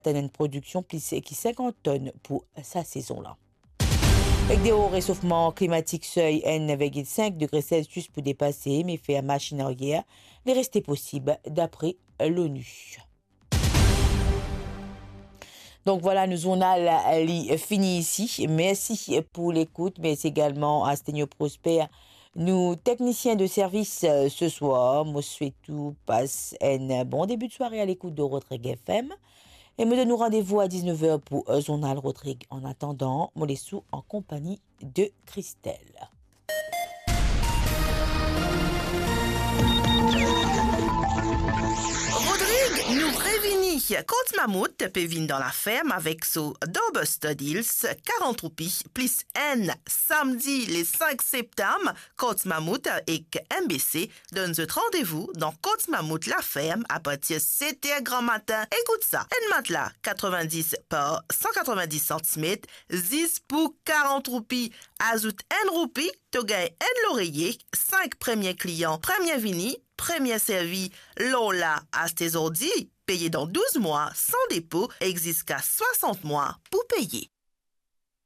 une production plus qui 50 tonnes pour sa saison-là. Avec des hauts réchauffements climatiques seuil 1,5 degrés Celsius pour dépasser, mais fait à machine arrière, les restés possibles d'après l'ONU. Donc voilà, nous on a fini ici. Merci pour l'écoute, mais également à Sténio Prosper, nous techniciens de service ce soir. Moi, je souhaite tout passe un bon début de soirée à l'écoute de Rodrigue FM. Et me donne rendez-vous à 19h pour Journal Rodrigue. En attendant, moi les sous en compagnie de Christelle. Rodrigue nous prévenit quand Mammouth peut venir dans la ferme avec son Dobuster Deals 40 roupies plus N samedi le 5 septembre. Quand Mammouth et MBC donnent ce rendez-vous dans Quand Mammouth la ferme à partir de 7h grand matin. Écoute ça, un matelas 90 par 190 cm, 10 pour 40 roupies. Ajoute 1 roupie, tu gagnes un l'oreiller, 5 premiers clients, premier vini, premier servi, Lola à tes ordi, payé dans 12 mois sans dépôt, existe qu'à 60 mois pour payer.